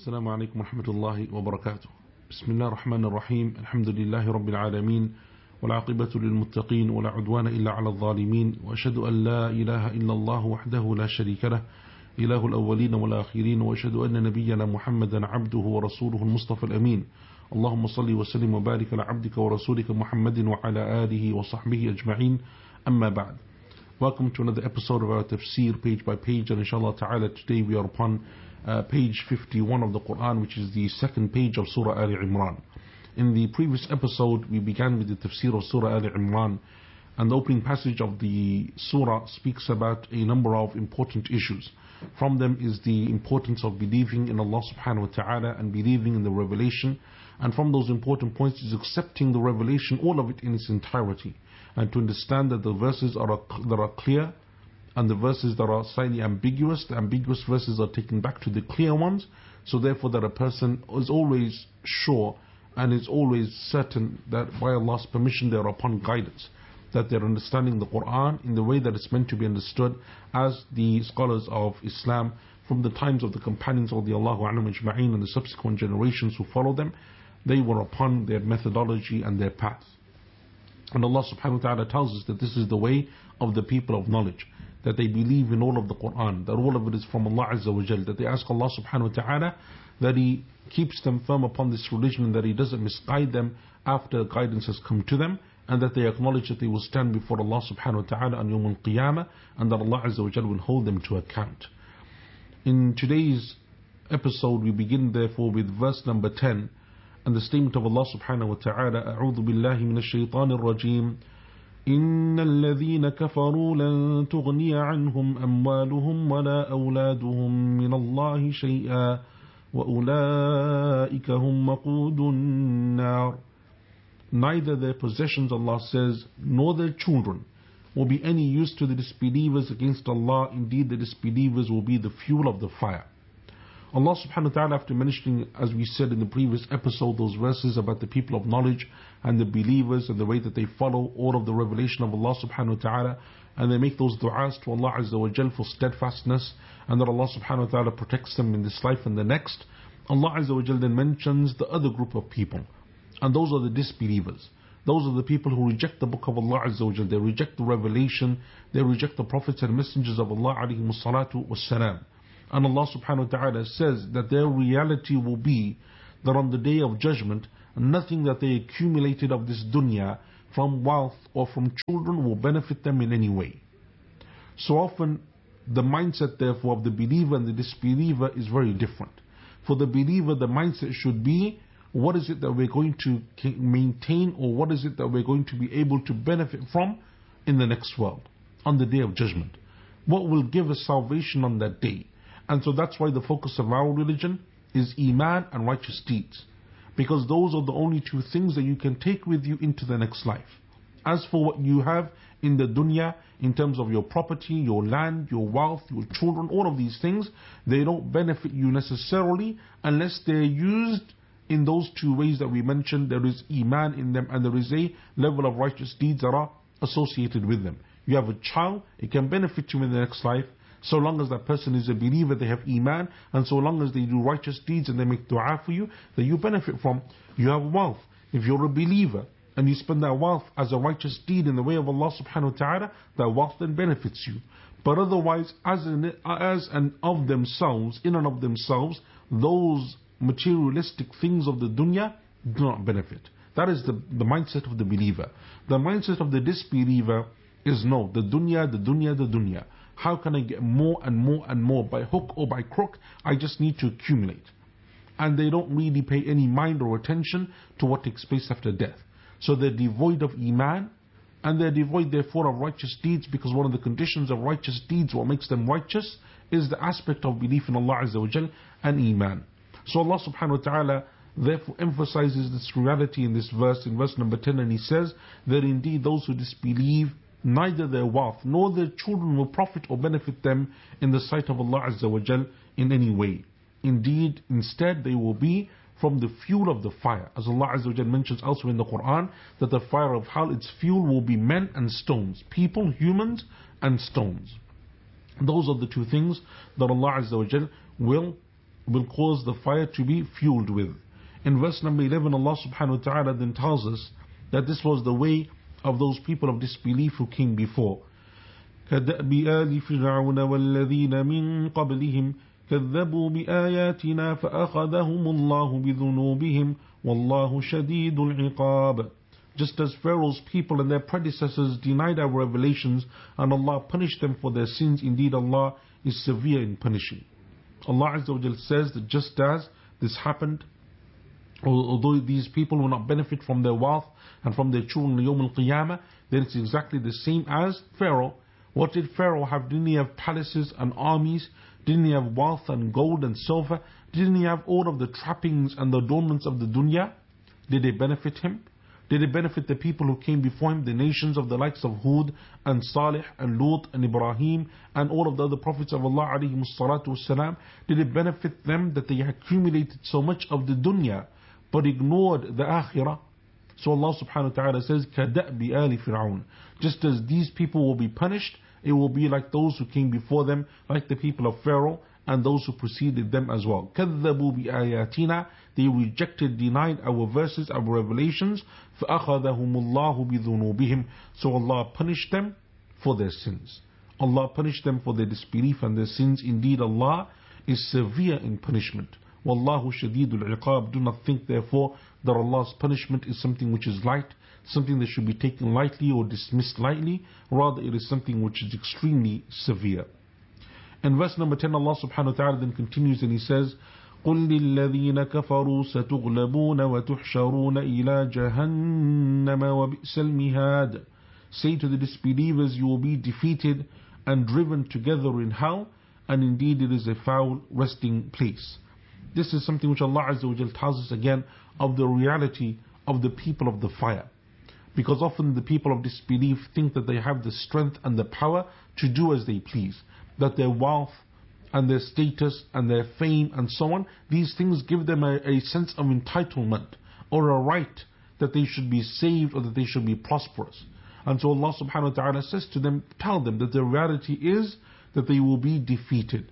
السلام عليكم ورحمة الله وبركاته. بسم الله الرحمن الرحيم. الحمد لله رب العالمين، والعاقبة للمتقين، ولا عدوان إلا على الظالمين، وأشهد أن لا إله إلا الله وحده لا شريك له، إله الأولين والآخرين، وأشهد أن نبينا محمدا عبده ورسوله المصطفى الأمين. اللهم صل وسلم وبارك على عبدك ورسولك محمد وعلى آله وصحبه أجمعين. أما بعد. Welcome to another episode of our tafsir page by page, and inshallah ta'ala today we are upon page 51 of the Quran, which is the second page of Surah Al Imran. In the previous episode we began with the tafsir of Surah Al Imran, and the opening passage of the surah speaks about a number of important issues. From them is the importance of believing in Allah subhanahu wa ta'ala and believing in the revelation, and from those important points is accepting the revelation, all of it in its entirety, and to understand that the verses that are clear and the verses that are slightly ambiguous, the ambiguous verses are taken back to the clear ones, so therefore that a person is always sure and is always certain that by Allah's permission they are upon guidance, that they are understanding the Quran in the way that it's meant to be understood, as the scholars of Islam from the times of the companions of the Allahu A'lam Ajma'een and the subsequent generations who follow them, they were upon their methodology and their path. And Allah subhanahu wa ta'ala tells us that this is the way of the people of knowledge, that they believe in all of the Quran, that all of it is from Allah Azza wa Jal, that they ask Allah subhanahu wa ta'ala that He keeps them firm upon this religion and that He doesn't misguide them after guidance has come to them, and that they acknowledge that they will stand before Allah subhanahu wa ta'ala on Yawm al-Qiyamah, and that Allah Azza wa Jal will hold them to account. In today's episode we begin therefore with verse number 10 and the statement of Allah subhanahu wa ta'ala: أعوذ بالله من الشيطان الرجيم إن الذين كفروا لن تغني عنهم أموالهم ولا أولادهم من الله شيئا وأولئك هم وقود النار. Neither their possessions, Allah says, nor their children will be any use to the disbelievers against Allah. Indeed, the disbelievers will be the fuel of the fire. Allah subhanahu wa ta'ala, after mentioning, as we said in the previous episode, those verses about the people of knowledge and the believers and the way that they follow all of the revelation of Allah subhanahu wa ta'ala, and they make those du'as to Allah Azza wa Jal for steadfastness, and that Allah subhanahu wa ta'ala protects them in this life and the next, Allah Azza wa Jal then mentions the other group of people, and those are the disbelievers. Those are the people who reject the book of Allah Azza wa Jal, they reject the revelation, they reject the prophets and messengers of Allah alayhi salatu wassalam. And Allah subhanahu wa ta'ala says that their reality will be that on the day of judgment, nothing that they accumulated of this dunya from wealth or from children will benefit them in any way. So often the mindset therefore of the believer and the disbeliever is very different. For the believer, the mindset should be, what is it that we're going to maintain, or what is it that we're going to be able to benefit from in the next world, on the day of judgment? What will give us salvation on that day? And so that's why the focus of our religion is Iman and righteous deeds, because those are the only two things that you can take with you into the next life. As for what you have in the dunya, in terms of your property, your land, your wealth, your children, all of these things, they don't benefit you necessarily unless they're used in those two ways that we mentioned. There is Iman in them, and there is a level of righteous deeds that are associated with them. You have a child, it can benefit you in the next life, so long as that person is a believer, they have Iman, and so long as they do righteous deeds and they make dua for you, that you benefit from. You have wealth. If you're a believer and you spend that wealth as a righteous deed in the way of Allah subhanahu wa ta'ala, that wealth then benefits you. But otherwise, in and of themselves, those materialistic things of the dunya do not benefit. That is the mindset of the believer. The mindset of the disbeliever is no, the dunya. How can I get more and more and more by hook or by crook? I just need to accumulate. And they don't really pay any mind or attention to what takes place after death. So they're devoid of Iman, and they're devoid therefore of righteous deeds, because one of the conditions of righteous deeds, what makes them righteous, is the aspect of belief in Allah Azza wa Jal and Iman. So Allah subhanahu wa ta'ala therefore emphasizes this reality in this verse, in verse number 10, and He says that indeed those who disbelieve, neither their wealth nor their children will profit or benefit them in the sight of Allah Azza wa Jal in any way. Indeed, instead they will be from the fuel of the fire. As Allah Azza wa Jal mentions elsewhere in the Quran, that the fire of hell, its fuel will be men and stones, people, humans and stones. Those are the two things that Allah Azza wa Jal will will cause the fire to be fueled with. In verse number 11, Allah subhanahu wa ta'ala then tells us that this was the way of those people of disbelief who came before. كَدَأْبِ آلِ فِرْعَوْنَ وَالَّذِينَ مِن قَبْلِهِمْ كَذَّبُوا بِآيَاتِنَا فَأَخَذَهُمُ اللَّهُ بِذُنُوبِهِمْ وَاللَّهُ شَدِيدُ الْعِقَابِ. Just as Pharaoh's people and their predecessors denied our revelations, and Allah punished them for their sins, indeed Allah is severe in punishing. Allah Azza wa Jal says that just as this happened, although these people will not benefit from their wealth and from their children in Yawm al-Qiyamah, then it's exactly the same as Pharaoh. What did Pharaoh have? Didn't he have palaces and armies? Didn't he have wealth and gold and silver? Didn't he have all of the trappings and the adornments of the dunya? Did they benefit him? Did it benefit the people who came before him, the nations of the likes of Hud and Salih and Lut and Ibrahim and all of the other prophets of Allah alayhimus salatu wassalam? Did it benefit them that they accumulated so much of the dunya but ignored the akhirah? So Allah subhanahu wa ta'ala says, كَدَأْبِ آلِ فِرْعَوْنَ. Just as these people will be punished, it will be like those who came before them, like the people of Pharaoh and those who preceded them as well. كَذَّبُوا بِآيَاتِنَا. They rejected, denied our verses, our revelations. فَأَخَذَهُمُ اللَّهُ بِذُنُوبِهِمْ. So Allah punished them for their sins. Allah punished them for their disbelief and their sins. Indeed Allah is severe in punishment. Wallahu shadidul iqab. Do not think therefore that Allah's punishment is something which is light, something that should be taken lightly or dismissed lightly. Rather it is something which is extremely severe. In verse number 10, Allah subhanahu wa ta'ala then continues and He says, قُلْ لِلَّذِينَ كَفَرُوا سَتُغْلَبُونَ وَتُحْشَرُونَ إِلَى جَهَنَّمَ وَبِئْسَ الْمِهَادِ. Say to the disbelievers, you will be defeated and driven together in hell, and indeed it is a foul resting place. This is something which Allah Azza wa Jal tells us again of the reality of the people of the fire. Because often the people of disbelief think that they have the strength and the power to do as they please, that their wealth and their status and their fame and so on, these things give them a sense of entitlement or a right that they should be saved or that they should be prosperous. And so Allah subhanahu wa ta'ala says to them, tell them that the reality is that they will be defeated.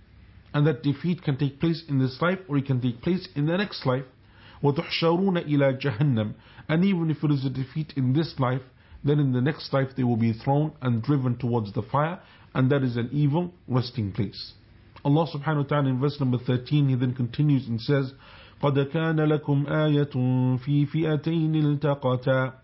And that defeat can take place in this life or it can take place in the next life. وَتُحْشَرُونَ إِلَى جَهَنَّمْ. And even if it is a defeat in this life, then in the next life they will be thrown and driven towards the fire, and that is an evil resting place. Allah subhanahu wa ta'ala in verse number 13, He then continues and says, قَدْ كَانَ لَكُمْ آيَةٌ فِي فِئَتَيْنِ الْتَقَتَا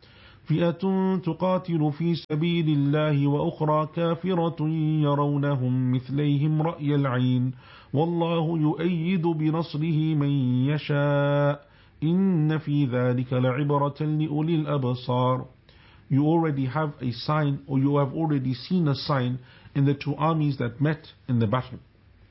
فِئَةٌ تُقَاتِلُ فِي سَبِيلِ اللَّهِ وَأُخْرَى كَافِرَةٌ يَرَوْنَهُمْ مِثْلَيْهِمْ رَأْيَ الْعَيْنِ وَاللَّهُ يُؤَيِّدُ بِنَصْرِهِ مَنْ يَشَاءُ إِنَّ فِي ذَلِكَ لَعِبْرَةً لِأُولِي الْأَبْصَارِ. You already have a sign, or you have already seen a sign in the two armies that met in the battle.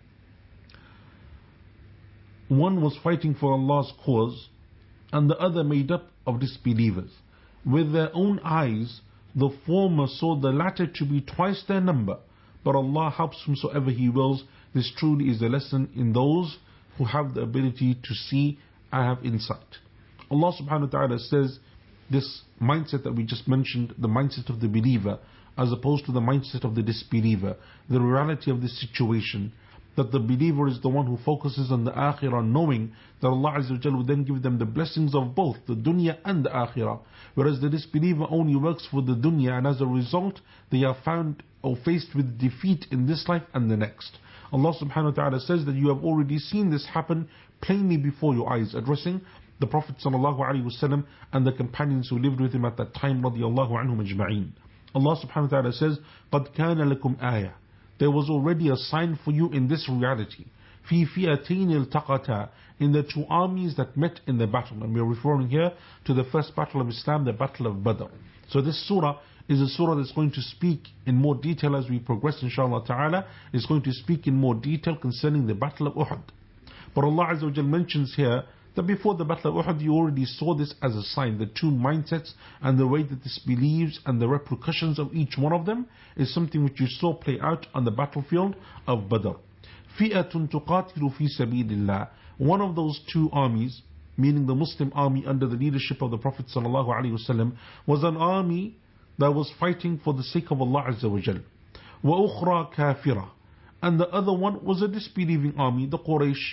One was fighting for Allah's cause, and the other made up of disbelievers. With their own eyes, the former saw the latter to be twice their number, but Allah helps whomsoever He wills. This truly is a lesson in those who have the ability to see and have insight. Allah subhanahu wa ta'ala says, this mindset that we just mentioned, the mindset of the believer, as opposed to the mindset of the disbeliever, the reality of this situation, that the believer is the one who focuses on the akhirah, knowing that Allah Azza wa Jalla will then give them the blessings of both the dunya and the akhirah, whereas the disbeliever only works for the dunya, and as a result they are found or faced with defeat in this life and the next. Allah subhanahu wa ta'ala says that you have already seen this happen plainly before your eyes, addressing the Prophet sallallahu alaihi wasallam and the companions who lived with him at that time, radiyallahu anhum ajma'in. Allah subhanahu wa ta'ala says, قَدْ كَانَ لَكُمْ آيَةٌ. There was already a sign for you in this reality. فِي فِئَتَيْنِ الْتَقَتَا. In the two armies that met in the battle. And we are referring here to the first battle of Islam, the battle of Badr. So this surah is a surah that's going to speak in more detail as we progress, inshallah ta'ala. It's going to speak in more detail concerning the battle of Uhud. But Allah Azza wa Jal mentions here that before the battle of Uhud, you already saw this as a sign. The two mindsets and the way that this believes and the repercussions of each one of them is something which you saw play out on the battlefield of Badr. فِئَةٌ تُقَاتِلُ فِي سَبِيلِ اللَّهِ. One of those two armies, meaning the Muslim army under the leadership of the Prophet sallallahu alaihi wasallam, was an army that was fighting for the sake of Allah Azza wa Jal. وَأُخْرَى كَافِرَةٌ. And the other one was a disbelieving army, the Quraysh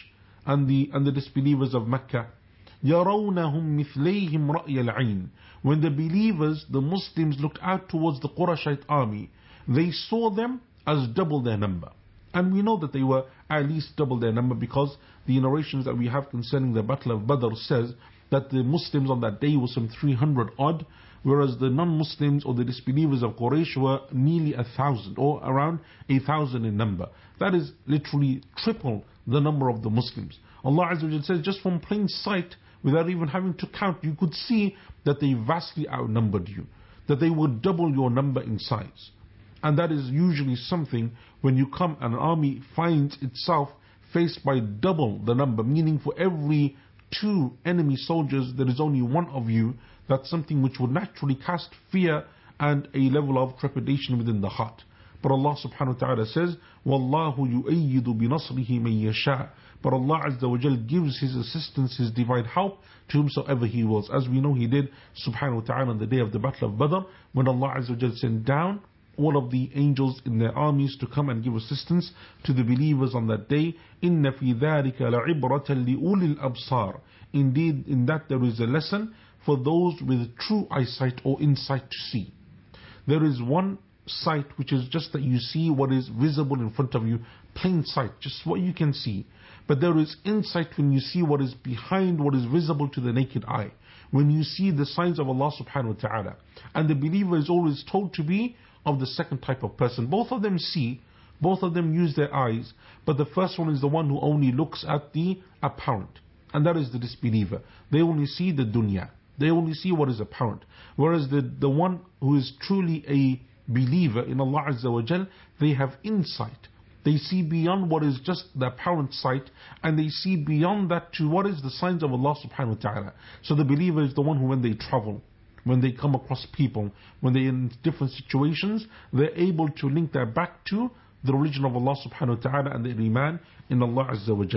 and the disbelievers of Mecca. يَرَوْنَهُمْ مِثْلَيْهِمْ رَأْيَ الْعَيْنِ. When the believers, the Muslims, looked out towards the Qurayshite army, they saw them as double their number. And we know that they were at least double their number, because the narrations that we have concerning the Battle of Badr says that the Muslims on that day were some 300 odd, whereas the non-Muslims or the disbelievers of Quraysh were nearly 1,000 or around 1,000 in number. That is literally triple the number of the Muslims. Allah Azza wa Jalla says, just from plain sight, without even having to count, you could see that they vastly outnumbered you, that they would double your number in size. And that is usually something when you come and an army finds itself faced by double the number, meaning for every 2 enemy soldiers there is only 1 of you. That's something which would naturally cast fear and a level of trepidation within the heart. But Allah subhanahu wa ta'ala says, وَاللَّهُ يُؤَيِّدُ بِنَصْرِهِ مَن يَشَاءُ. But Allah Azza wa Jal gives His assistance, His divine help to whomsoever He wills. As we know He did subhanahu wa ta'ala on the day of the Battle of Badr, when Allah Azza wa Jal sent down all of the angels in their armies to come and give assistance to the believers on that day. إِنَّ فِي ذَلِكَ لَعِبْرَةً لِأُولِي الْأَبْصَارِ. Indeed, in that there is a lesson for those with true eyesight or insight to see. There is one sight which is just that you see what is visible in front of you, plain sight, just what you can see. But there is insight when you see what is behind what is visible to the naked eye, when you see the signs of Allah subhanahu wa ta'ala. And the believer is always told to be of the second type of person. Both of them see, both of them use their eyes, but the first one is the one who only looks at the apparent, and that is the disbeliever. They only see the dunya, they only see what is apparent. Whereas the one who is truly a believer in Allah Azza wa Jal, they have insight. They see beyond what is just the apparent sight, and they see beyond that to what is the signs of Allah subhanahu wa ta'ala. So the believer is the one who, when they travel, when they come across people, when they're in different situations, they're able to link that back to the religion of Allah subhanahu wa ta'ala and the iman in Allah Azza wa Jal.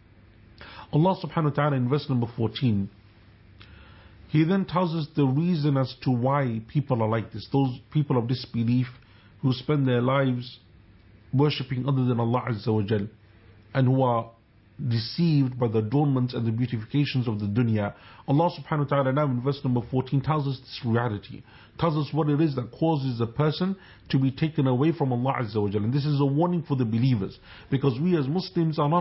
Allah subhanahu wa ta'ala in verse number 14, He then tells us the reason as to why people are like this. Those people of disbelief who spend their lives worshipping other than Allah Azza wa Jal, and who are deceived by the adornments and the beautifications of the dunya. Allah subhanahu wa ta'ala now in verse number 14 tells us this reality, tells us what it is that causes a person to be taken away from Allah Azza wa Jal. And this is a warning for the believers, because we as Muslims are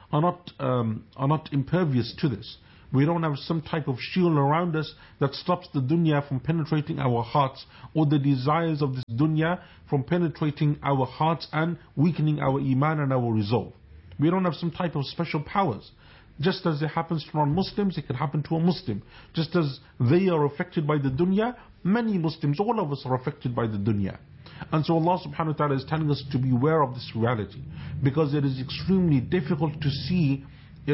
not impervious to this. We don't have some type of shield around us that stops the dunya from penetrating our hearts, or the desires of this dunya from penetrating our hearts and weakening our iman and our resolve. We don't have some type of special powers. Just as it happens to non-Muslims, it can happen to a Muslim. Just as they are affected by the dunya, many Muslims, all of us are affected by the dunya. And so Allah subhanahu wa ta'ala is telling us to be aware of this reality, because it is extremely difficult to see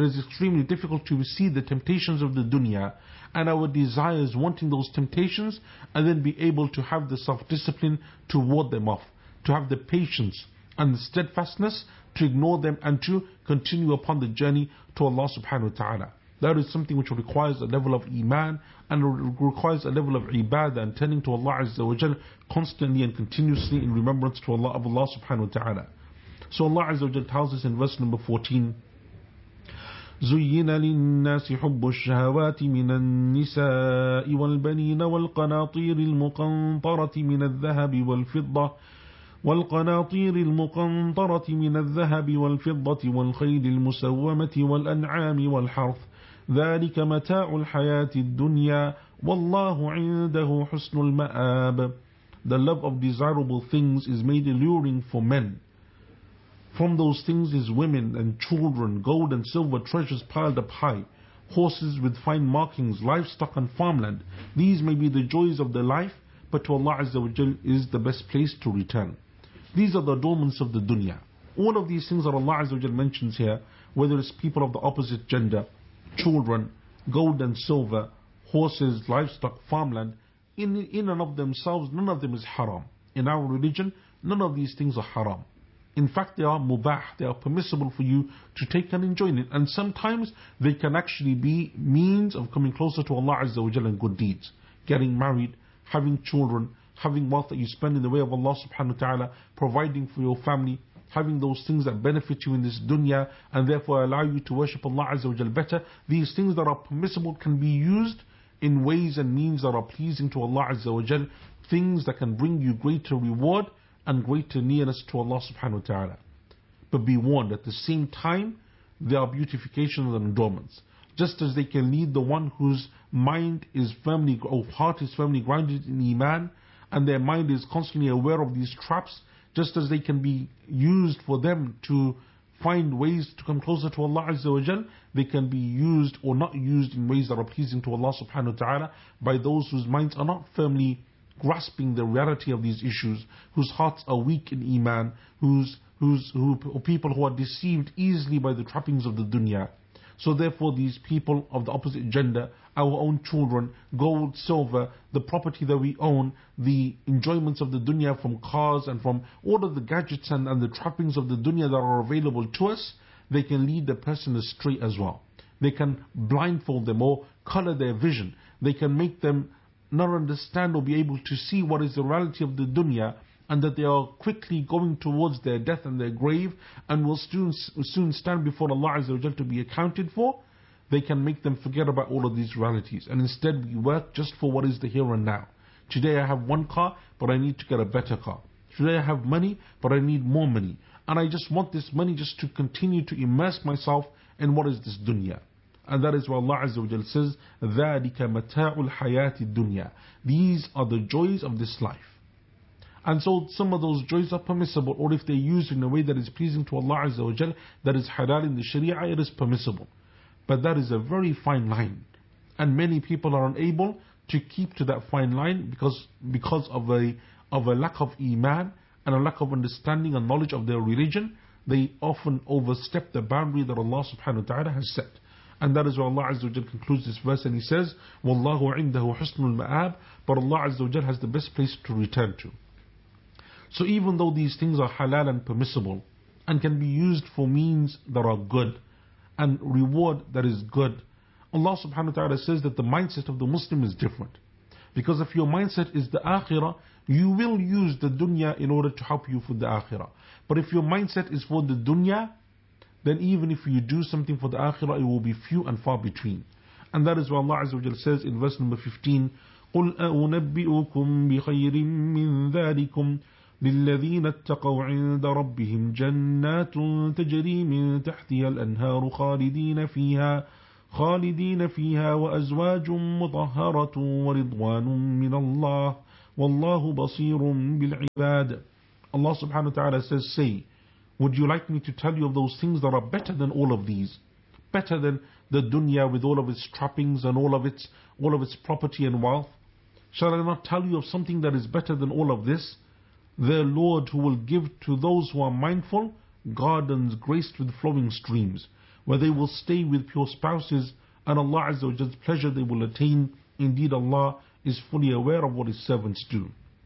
the temptations of the dunya and our desires, wanting those temptations, and then be able to have the self-discipline to ward them off, to have the patience and the steadfastness to ignore them and to continue upon the journey to Allah subhanahu wa ta'ala. That is something which requires a level of iman and requires a level of ibadah and turning to Allah Azza wa Jal constantly and continuously in remembrance to Allah subhanahu wa ta'ala. So Allah Azza wa Jal tells us in verse number 14, زين للناس حب الشهوات من النساء والبنين والقناطير المقنطرة من الذهب والفضة والخيل المسومة والأنعام والحرث ذلك متاع الحياة الدنيا والله عنده حسن المآب. The love of desirable things is made alluring for men. From those things is women and children, gold and silver treasures piled up high, horses with fine markings, livestock and farmland. These may be the joys of the life, but to Allah Azza wa Jal is the best place to return. These are the adornments of the dunya. All of these things that Allah Azza wa Jal mentions here, whether it's people of the opposite gender, children, gold and silver, horses, livestock, farmland, in and of themselves, none of them is haram. In our religion, none of these things are haram. In fact, they are mubah, they are permissible for you to take and enjoy it. And sometimes they can actually be means of coming closer to Allah Azza wa Jalla in good deeds. Getting married, having children, having wealth that you spend in the way of Allah subhanahu wa ta'ala, providing for your family, having those things that benefit you in this dunya and therefore allow you to worship Allah Azza wa Jal better. These things that are permissible can be used in ways and means that are pleasing to Allah Azza wa Jal, things that can bring you greater reward and greater nearness to Allah subhanahu wa ta'ala. But be warned, at the same time, there are beautifications and adornments. Just as they can lead the one whose mind is firmly, or heart is firmly grounded in Iman, and their mind is constantly aware of these traps, just as they can be used for them to find ways to come closer to Allah Azza wa Jal, they can be used or not used in ways that are pleasing to Allah subhanahu wa ta'ala by those whose minds are not firmly grasping the reality of these issues, whose hearts are weak in Iman, people who are deceived easily by the trappings of the dunya. So therefore these people of the opposite gender, our own children, gold, silver, the property that we own, the enjoyments of the dunya from cars and from all of the gadgets and the trappings of the dunya that are available to us, they can lead the person astray as well. They can blindfold them or color their vision. They can make them not understand or be able to see what is the reality of the dunya, and that they are quickly going towards their death and their grave and will soon stand before Allah Azza wa Jal to be accounted for. They can make them forget about all of these realities, and instead we work just for what is the here and now. Today I have one car, but I need to get a better car. Today I have money, but I need more money. And I just want this money just to continue to immerse myself in what is this dunya. And that is why Allah Azza wa Jal says, ذَلِكَ مَتَاعُ الْحَيَاةِ الدُّنْيَا. These are the joys of this life. And so some of those joys are permissible, or if they're used in a way that is pleasing to Allah Azza wa Jal, that is halal in the Sharia, it is permissible. But that is a very fine line. And many people are unable to keep to that fine line because of a lack of Iman and a lack of understanding and knowledge of their religion. They often overstep the boundary that Allah subhanahu wa ta'ala has set. And that is why Allah Azza wa Jal concludes this verse and He says, وَاللَّهُ عِنْدَهُ حُسْنُ الْمَآبِ. But Allah Azza wa Jal has the best place to return to. So even though these things are halal and permissible and can be used for means that are good and reward that is good, Allah subhanahu wa ta'ala says that the mindset of the Muslim is different. Because if your mindset is the akhirah, you will use the dunya in order to help you for the akhirah. But if your mindset is for the dunya, then even if you do something for the akhirah, it will be few and far between. And that is why Allah Azza wa Jalla says in verse number 15, قُلْ أَنَبِّئُكُمْ بِخَيْرٍ مِّن ذَلِكُمْ للذين اتقوا عند ربهم جنات تجري من تحتها الأنهار خالدين فيها وأزواج مطهرة ورضوان من الله والله بصير بالعباد. Allah subhanahu wa ta'ala says, say, would you like me to tell you of those things that are better than all of these? Better than the dunya with all of its trappings and all of its property and wealth? Shall I not tell you of something that is better than all of this? Their Lord who will give to those who are mindful gardens graced with flowing streams, where they will stay with pure spouses, and Allah Azza wa Jall's pleasure they will attain. Indeed, Allah is fully aware of what His servants do.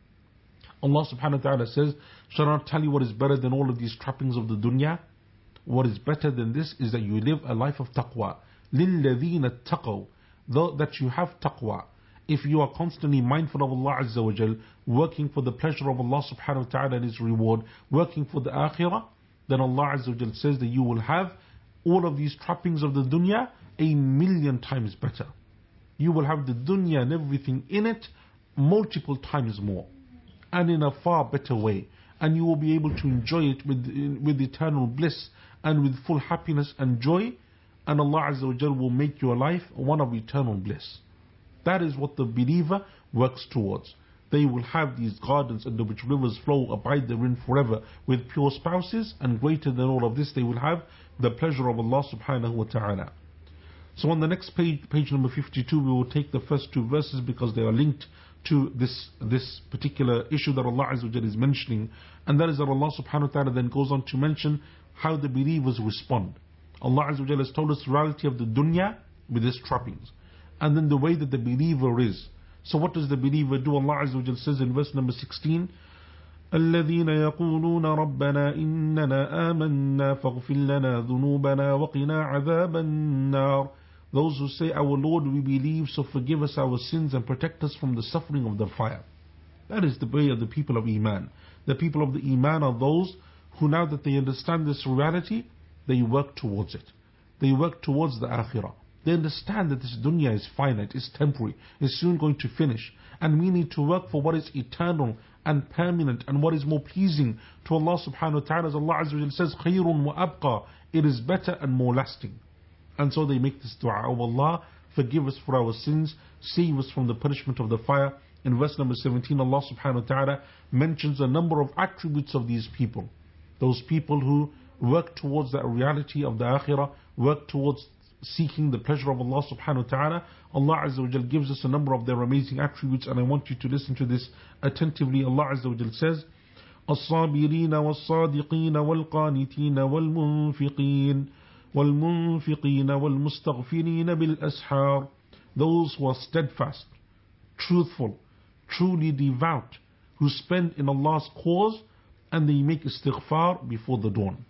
Allah subhanahu wa ta'ala says, shall I not tell you what is better than all of these trappings of the dunya? What is better than this is that you live a life of taqwa. لِلَّذِينَ اتَّقَوْا. Though that you have taqwa. If you are constantly mindful of Allah Azza wa Jal, working for the pleasure of Allah subhanahu wa ta'ala and His reward, working for the akhirah, then Allah Azza wa Jal says that you will have all of these trappings of the dunya 1,000,000 times better. You will have the dunya and everything in it multiple times more, and in a far better way. And you will be able to enjoy it with eternal bliss and with full happiness and joy. And Allah Azza wa Jal will make your life one of eternal bliss. That is what the believer works towards. They will have these gardens under which rivers flow, abide therein forever, with pure spouses, and greater than all of this, they will have the pleasure of Allah subhanahu wa ta'ala. So on the next page, page number 52, we will take the first two verses because they are linked to this particular issue that Allah Azza wa Jalla is mentioning. And that is that Allah subhanahu wa ta'ala then goes on to mention how the believers respond. Allah Azza wa Jalla has told us the reality of the dunya with its trappings, and then the way that the believer is. So what does the believer do? Allah Azza wa Jalla says in verse number 16, الذين يقولون ربنا إننا آمنا فاغفر لنا ذنوبنا وقنا عذاب النار. Those who say, our Lord, we believe, so forgive us our sins and protect us from the suffering of the fire. That is the way of the people of Iman. The people of the Iman are those who now that they understand this reality, they work towards it. They work towards the akhirah. They understand that this dunya is finite, is temporary, is soon going to finish. And we need to work for what is eternal and permanent and what is more pleasing to Allah subhanahu wa ta'ala. As Allah Azza wa Jalla says, خَيْرٌ وَأَبْقَى, it is better and more lasting. And so they make this dua, O Allah, forgive us for our sins, save us from the punishment of the fire. In verse number 17, Allah subhanahu wa ta'ala mentions a number of attributes of these people. Those people who work towards that reality of the akhirah, work towards seeking the pleasure of Allah subhanahu wa ta'ala. Allah Azza wa Jal gives us a number of their amazing attributes, and I want you to listen to this attentively. Allah Azza wa Jal says, الصابرين والصادقين والقانتين والمنفقين والمنفقين والمستغفرين بالأسحار. Those who are steadfast, truthful, truly devout, who spend in Allah's cause and they make istighfar before the dawn.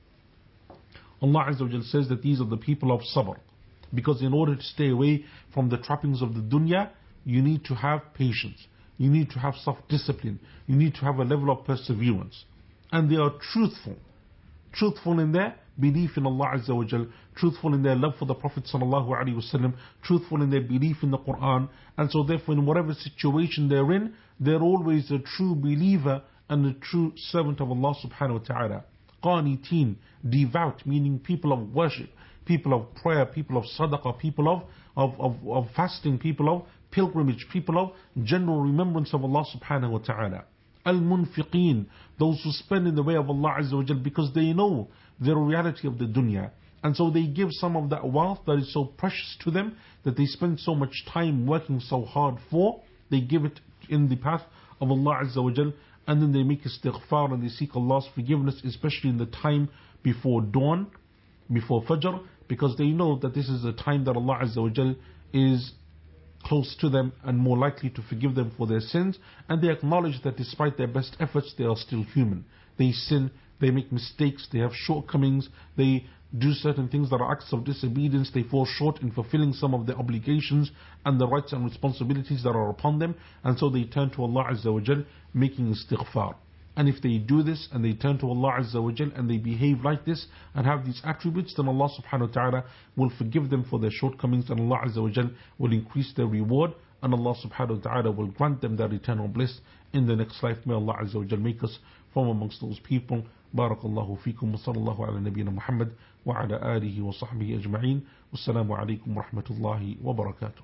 Allah Azza wa Jal says that these are the people of sabr. Because in order to stay away from the trappings of the dunya, you need to have patience. You need to have self-discipline. You need to have a level of perseverance. And they are truthful. Truthful in their belief in Allah Azza wa Jal, truthful in their love for the Prophet Sallallahu Alaihi Wasallam, truthful in their belief in the Quran. And so therefore in whatever situation they're in, they're always a true believer and a true servant of Allah Subhanahu wa Ta'ala. Qaniteen, devout, meaning people of worship, people of prayer, people of sadaqah, people of fasting, people of pilgrimage, people of general remembrance of Allah subhanahu wa ta'ala. Al-munfiqeen, those who spend in the way of Allah Azza wa Jal because they know the reality of the dunya. And so they give some of that wealth that is so precious to them, that they spend so much time working so hard for, they give it in the path of Allah Azza wa Jal, and then they make istighfar and they seek Allah's forgiveness, especially in the time before dawn, before Fajr, because they know that this is a time that Allah Azza wa Jal is close to them and more likely to forgive them for their sins, and they acknowledge that despite their best efforts, they are still human. They sin, they make mistakes, they have shortcomings, they do certain things that are acts of disobedience, they fall short in fulfilling some of the obligations and the rights and responsibilities that are upon them, and so they turn to Allah Azza wa Jal making istighfar. And if they do this and they turn to Allah Azza wa Jal and they behave like this and have these attributes, then Allah subhanahu wa ta'ala will forgive them for their shortcomings, and Allah Azza wa Jal will increase their reward, and Allah subhanahu wa ta'ala will grant them their eternal bliss in the next life. May Allah Azza wa Jal make us from amongst those people. Barakallahu feekum wa sallallahu ala nabiyyina Muhammad wa ala alihi wa sahbihi ajma'in. Wassalamu alaikum wa rahmatullahi wa barakatuh.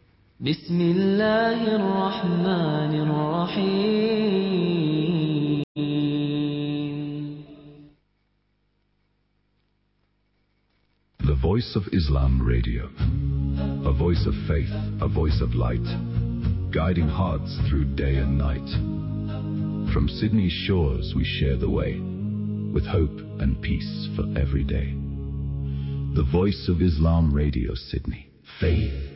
بسم الله الرحمن الرحيم. The Voice of Islam Radio, a voice of faith, a voice of light, guiding hearts through day and night. From Sydney's shores we share the way, with hope and peace for every day. The Voice of Islam Radio, Sydney. Faith,